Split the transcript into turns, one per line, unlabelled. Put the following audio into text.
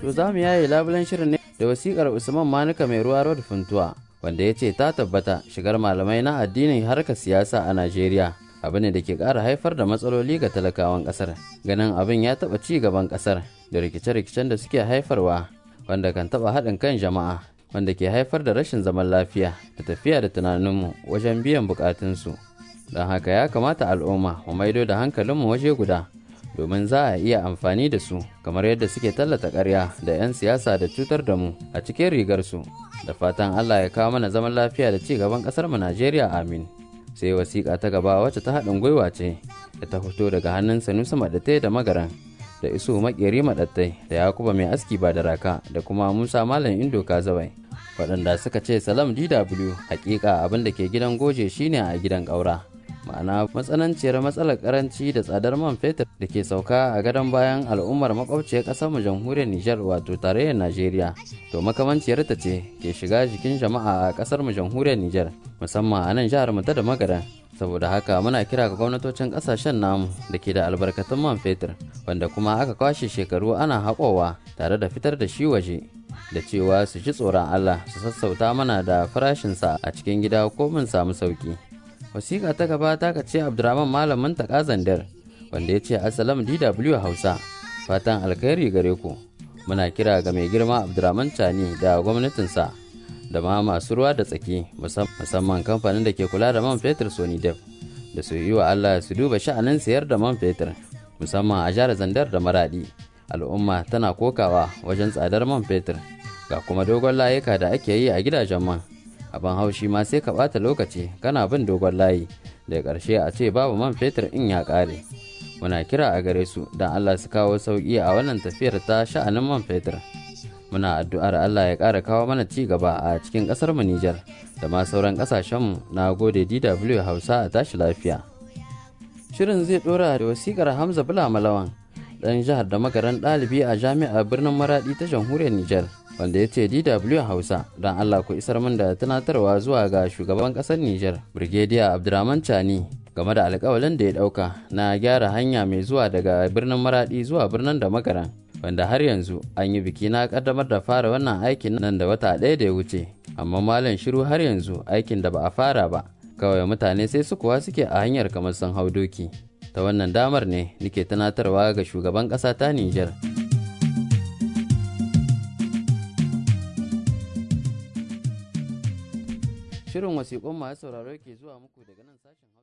To za mu yaye labulen shirin ne da wasikar Usman Manuka mai ruwa Road Funtuwa, wanda ya ce ta tabbata shigar malamai na addinin harkar siyasa a Najeriya abu ne da ke ƙara haifar da matsaloli ga talakawan ƙasar, ganin abin ya taɓa ci gaban ƙasar da rikice-rikicen da suke haifarwa, wanda kan taɓa haɗin kan jama'a, wanda ke haifar da rashin zaman lafiya da tafiya da tunaninmu wajen biyan buƙatunsu. Don haka ya kamata al'umma mu maido da hankalinmu waje guda, domin za a iya amfani da su kamar yadda suke tallata ƙarya da 'yan siyasa da cutar da mu a cikin rigarsu. Da fatan Allah ya kawo mana zaman lafiya da ci gaban ƙasar mu Najeriya, amin. Sai wasiƙa ta gaba wacce ta haɗin gwiwa ce da ta fito daga hannun Sanusi Maɗattai da Magaran, da Isu Makeri Maɗattai, da Yakuba Mai Aski Badaraka, da kuma Musa Malam Indo Kazawai, waɗanda suka ce salam DW, hakika abin da ke gidan goje shine a gidan ƙaura. Ma'ana matsananciyar matsalar karanci da tsadar man fetur da ke sauka a gadon bayan al'ummar makwabciyar ƙasar mu jamhuriyar Nijar, wato tarayyar Najeriya, to makamanciyar ta ce ke shiga jikin jama'a a ƙasar mu jamhuriyar Nijar, musamman a nan jihar mu ta da Magaran. Saboda haka muna kira ga gwamnatocin ƙasashen namu da ke da albarkatun man fetur, wanda kuma aka kwashe shekaru ana haƙowa tare da fitar da shi waje, da cewa su ji tsoron Allah su sassauta mana da farashinsa a cikin gida ko mun samu sauki. Wasiƙa ta gaba ta kace Abdurrahman Malamin Taka Zandar, wanda ya ce Assalam DW Hausa, fatan alkhairi gare ku. Muna kira ga mai girma Abdurrahman Tani da gwamnatinsa da ma masu ruwa da tsaki, musamman kamfanin da ke kula da man fetur Sonidep, da su yi wa Allah su duba sha'anin sayar da man fetur, musamman a jihar Zandar da Maradi. Al'umma tana kokawa wajen tsadar man fetur, ga kuma dogon layuka da ake yi a gidajen man. Abin haushi ma sai ka ɓata lokaci kana bin dogon layi, daga ƙarshe a ce babu man fetur in ya ƙare. Muna kira a gare su don Allah su kawo sauƙi a wannan tafiyar ta sha'anin man fetur. Muna addu'ar Allah ya ƙara kawo mana ci gaba a cikin ƙasar mu Nijar da ma sauran ƙasashenmu. Na gode DW Hausa, a tashi lafiya. Shirin zai ɗora da wasiƙar Hamza Bula Malawan, ɗan jihar da Magaran, ɗalibi a jami'ar birnin Maraɗi ta jamhuriyar Nijar, wanda ya ce DW Hausa, don Allah ku isar min da tunatarwa zuwa ga shugaban ƙasar Nijar, Brigadier Abdurrahman Chani, game da alƙawalin da ya ɗauka na gyara hanya mai zuwa daga birnin Maraɗi zuwa birnin da Magaran, wanda har yanzu an yi biki na ƙaddamar da fara wannan aikin nan da wata ɗaya da ya wuce, amma malam shiru har yanzu aikin da ba a fara ba, kawai mutane sai su kuwa suke a hanyar kamar sun hau doki. Ta wannan damar ne nake tunatarwa ga shugaban ƙasa ta Nijar. Shirin wasiƙun masu sauraro ke zuwa muku daga nan sashen